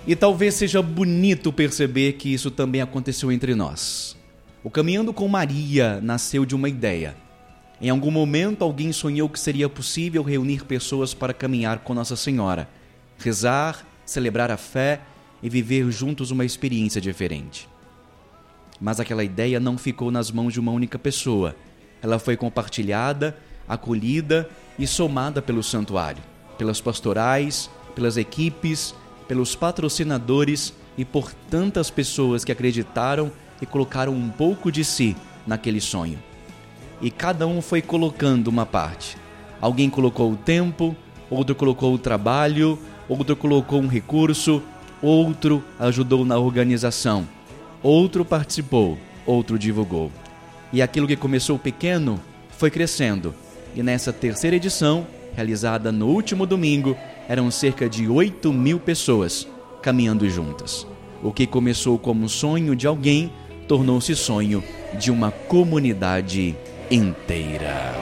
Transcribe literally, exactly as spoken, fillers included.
E talvez seja bonito perceber que isso também aconteceu entre nós. O Caminhando com Maria nasceu de uma ideia. Em algum momento alguém sonhou que seria possível reunir pessoas para caminhar com Nossa Senhora, rezar, celebrar a fé e viver juntos uma experiência diferente. Mas aquela ideia não ficou nas mãos de uma única pessoa. Ela foi compartilhada, acolhida e somada pelo santuário, pelas pastorais, pelas equipes, pelos patrocinadores e por tantas pessoas que acreditaram e colocaram um pouco de si naquele sonho. E cada um foi colocando uma parte. Alguém colocou o tempo, outro colocou o trabalho, outro colocou um recurso, outro ajudou na organização, outro participou, outro divulgou. E aquilo que começou pequeno foi crescendo. E nessa terceira edição, realizada no último domingo, eram cerca de oito mil pessoas caminhando juntas. O que começou como sonho de alguém tornou-se sonho de uma comunidade inteira.